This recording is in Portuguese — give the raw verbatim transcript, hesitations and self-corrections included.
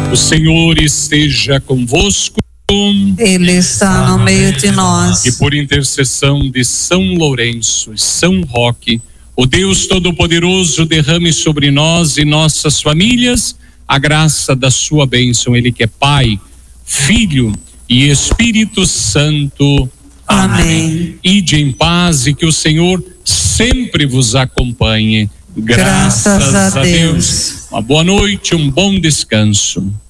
O Senhor esteja convosco. Ele está no meio de nós. E por intercessão de São Lourenço e São Roque, o Deus Todo-Poderoso derrame sobre nós e nossas famílias a graça da sua bênção. Ele que é Pai, Filho e Espírito Santo. Amém. Ide em paz e que o Senhor sempre vos acompanhe. Graças, Graças a Deus. Deus. Uma boa noite, um bom descanso.